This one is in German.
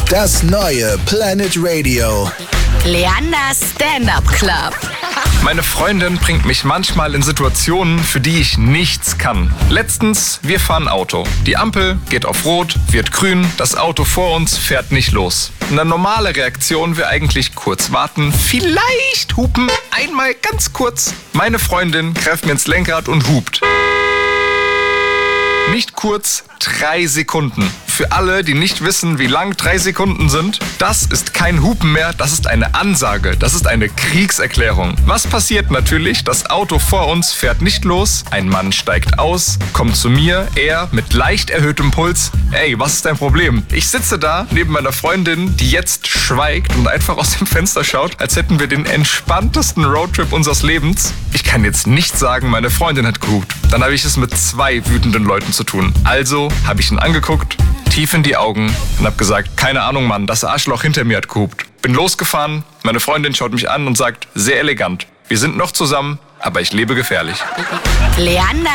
Das neue Planet Radio. Leanders Stand-Up Club. Meine Freundin bringt mich manchmal in Situationen, für die ich nichts kann. Letztens, wir fahren Auto. Die Ampel geht auf Rot, wird grün, das Auto vor uns fährt nicht los. Eine normale Reaktion wäre eigentlich kurz warten, vielleicht hupen, einmal ganz kurz. Meine Freundin greift mir ins Lenkrad und hupt. Nicht kurz, 3 Sekunden. Für alle, die nicht wissen, wie lang 3 Sekunden sind, das ist kein Hupen mehr, das ist eine Ansage, das ist eine Kriegserklärung. Was passiert natürlich? Das Auto vor uns fährt nicht los, ein Mann steigt aus, kommt zu mir, er mit leicht erhöhtem Puls. Ey, was ist dein Problem? Ich sitze da neben meiner Freundin, die jetzt schweigt und einfach aus dem Fenster schaut, als hätten wir den entspanntesten Roadtrip unseres Lebens. Ich kann jetzt nicht sagen, meine Freundin hat gehupt. Dann habe ich es mit 2 wütenden Leuten zu tun. Also habe ich ihn angeguckt, tief in die Augen und habe gesagt, keine Ahnung, Mann, das Arschloch hinter mir hat gehupt. Bin losgefahren, meine Freundin schaut mich an und sagt, sehr elegant, wir sind noch zusammen, aber ich lebe gefährlich. Leander